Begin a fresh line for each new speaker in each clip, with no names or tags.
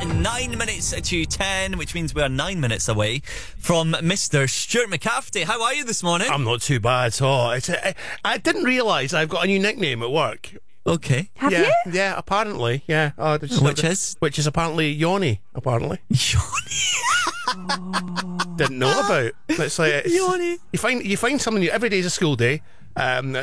9 minutes to 10, which means we are 9 minutes away from Mr. Stuart McCafferty. How are you this morning?
I'm not too bad at all. I didn't realise I've got a new nickname at work.
Okay.
Have you?
Yeah, apparently. Yeah. Which is apparently Yoni, apparently.
Yoni.
Didn't know about. It's like
Yoni.
You find something new. Every day's a school day.
Could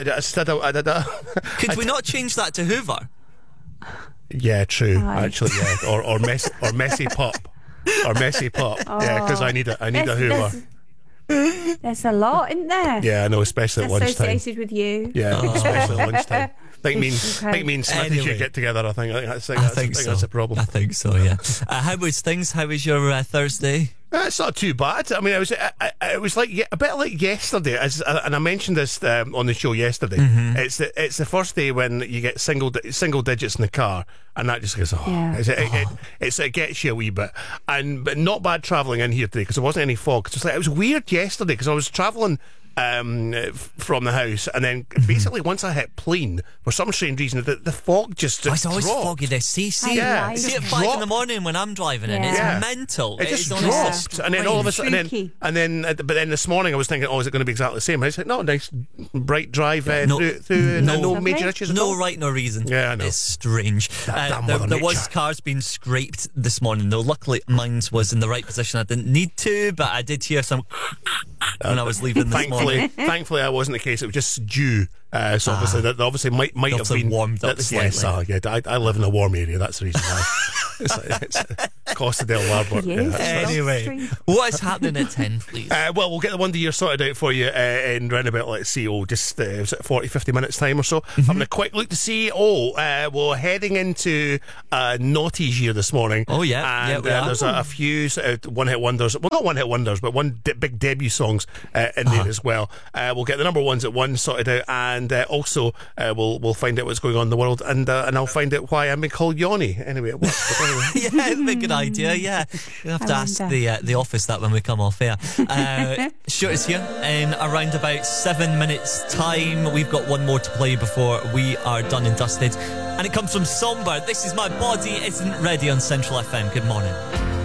we not change that to Hoover?
Yeah, true.
Aye.
Actually, yeah. Or messy pop. Or messy pop. Yeah, because I need a Hoover.
There's a lot, isn't there?
Yeah, I know, especially at lunchtime.
Associated with you.
Yeah, especially at lunchtime. I think me and Smithy
Anyway.
should get together. I think that's a problem.
I think so, yeah. How was things? How was your Thursday?
It's not too bad. I mean, it was like a bit like yesterday, and I mentioned this on the show yesterday. Mm-hmm. It's the first day when you get single digits in the car, and that just goes, it gets you a wee bit. But not bad travelling in here today because there wasn't any fog. It was weird yesterday because I was travelling from the house, and then basically once I hit Plain, for some strange reason the fog just
It's always
dropped.
foggy there. See
Yeah,
at 5
dropped.
in the morning when I'm driving in.
Yeah.
It's mental.
It just
is
dropped, and then all of a sudden,
Freaky.
but then this morning I was thinking, is it going to be exactly the same? I was like, no, nice bright drive through no major issues. At
no
all.
right, no reason.
Yeah, I know.
It's strange.
Damn
There
Mother
was
Nature.
cars being scraped this morning, though. Luckily, mine was in the right position. I didn't need to, but I did hear some when I was leaving this morning.
Thankfully, that wasn't the case. It was just dew. So obviously, that obviously might have
Obviously
been
warmed up
Yes,
slightly.
I live in a warm area. That's the reason why. it's Costa del Larbert.
Yes.
Anyway, what is happening at 10, please?
Well, we'll get the Wonder Year sorted out for you in round about, let's see, just was it 40-50 minutes time or so. Having a quick look to see, we're heading into Naughty's year this morning.
Oh, yeah.
And
we are.
there's a few one-hit wonders, well, not one-hit wonders, but big debut songs in there as well. We'll get the number ones at 1 sorted out, and also we'll find out what's going on in the world, and I'll find out why I'm being called Yoni. Anyway, it works. But anyway.
Yeah, it'd be a good idea. Yeah, you have to ask the office that when we come off air. Stuart is here in around about 7 minutes' time. We've got one more to play before we are done and dusted, and it comes from Somber. This is My Body Isn't Ready on Central FM. Good morning.